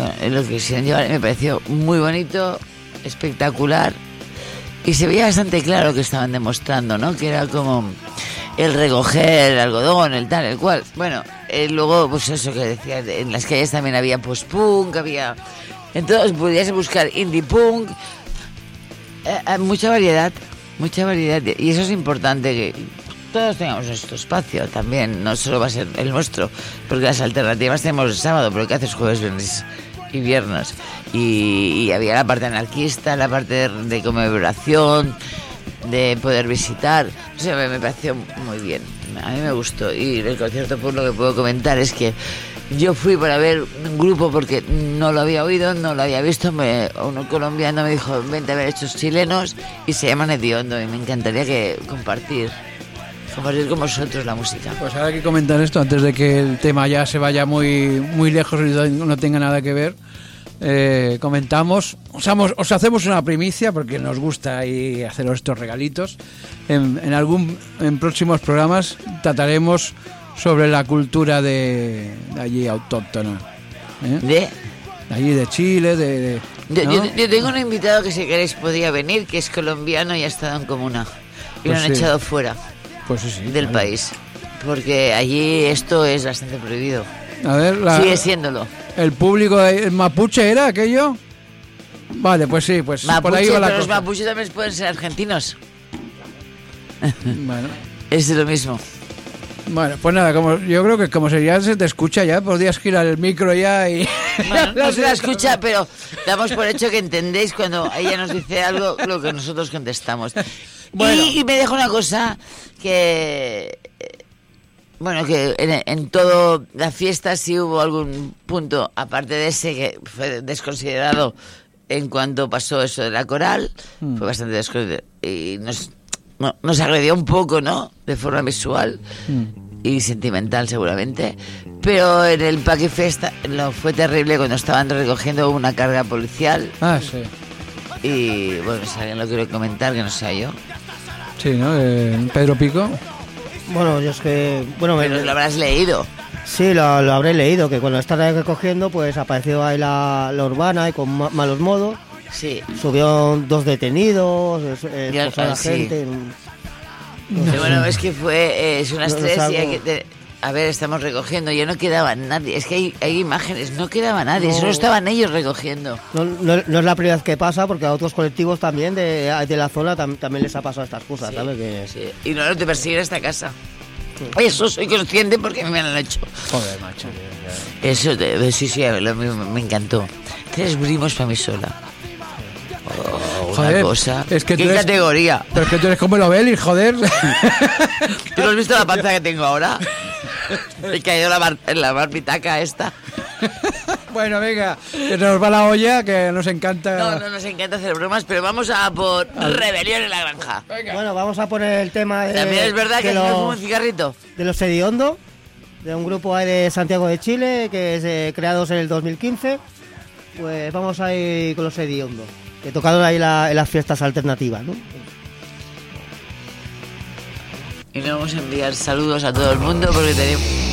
lo que quisieron llevar me pareció muy bonito, espectacular, y se veía bastante claro lo que estaban demostrando, ¿no? Que era como el recoger el algodón, el tal, el cual. Bueno, luego, pues eso que decía, en las calles también había post-punk, había... Entonces podías buscar indie punk, mucha variedad, y eso es importante, que todos tengamos nuestro espacio también, no solo va a ser el nuestro, porque las alternativas tenemos el sábado, pero ¿qué haces jueves, viernes y viernes? Y había la parte anarquista, la parte de conmemoración, de poder visitar, o sea, me pareció muy bien, a mí me gustó. Y el concierto, por lo que puedo comentar, es que yo fui para ver un grupo porque no lo había oído, no lo había visto. Un colombiano me dijo, vente a ver estos chilenos, y se llaman Hediondo, y me encantaría compartir con vosotros la música. Pues ahora hay que comentar esto antes de que el tema ya se vaya muy, muy lejos y no tenga nada que ver. Comentamos, os hacemos una primicia porque nos gusta ahí haceros estos regalitos. En próximos programas trataremos sobre la cultura de allí autóctona, ¿De? Allí de Chile, ¿no? Yo tengo un invitado que si queréis podría venir, que es colombiano y ha estado en Comuna, y Pues lo han sí. echado fuera del país, porque allí esto es bastante prohibido. A ver, sigue siéndolo. El público, ¿el mapuche era aquello? Vale, pues sí, pues Mapuche, por ahí va la pero los cosa. mapuches también pueden ser argentinos. Bueno. Es lo mismo. Bueno, pues nada, yo creo que como ya se te escucha ya, podrías girar el micro ya y... Bueno, no se la escucha, pero damos por hecho que entendéis cuando ella nos dice algo lo que nosotros contestamos. Bueno. Y me deja una cosa que... Bueno, que en todo la fiesta sí hubo algún punto, aparte de ese que fue desconsiderado en cuanto pasó eso de la coral, fue bastante desconsiderado y nos agredió un poco, ¿no? De forma visual y sentimental seguramente, pero en el Paqui Fest no fue terrible cuando estaban recogiendo una carga policial. Ah, sí. Y bueno, si alguien lo quiere comentar, que no sea yo. Sí, ¿no? Pedro Pico. Bueno, yo es que... Bueno, Pero lo habrás leído. Sí, lo habré leído, que cuando estaban recogiendo, pues apareció ahí la urbana y con malos modos. Sí. Subió 2 detenidos, la sí. gente. Sí, bueno, es que es un estrés algo... y hay que... A ver, estamos recogiendo, ya no quedaba nadie. Es que hay imágenes, no quedaba nadie, solo estaban ellos recogiendo. No es la primera vez que pasa, porque a otros colectivos también de la zona también les ha pasado estas cosas, Sí, ¿sabes? Que... sí. Y no te persiguen hasta casa. Eso soy consciente porque me lo han hecho. Joder, macho. Eso, sí, me encantó. 3 brimos para mí sola. Oh, Joder, una cosa. es que ¿Qué tú eres- categoría? Pero es que tú eres como el Obelis, joder. ¿Tú no has visto la panza que tengo ahora? He caído en la barbitaca esta. Bueno, venga, que nos va la olla, que nos encanta. No nos encanta hacer bromas, pero vamos a por Rebelión en la Granja. Bueno, vamos a poner el tema de... También es verdad que de no los- fumo un cigarrito. de los Hediondo, de un grupo ahí de Santiago de Chile, que es creados en el 2015. Pues vamos a ir con los Hediondo, que tocaron ahí en las fiestas alternativas, ¿no? Y le vamos a enviar saludos a todo el mundo porque tenemos...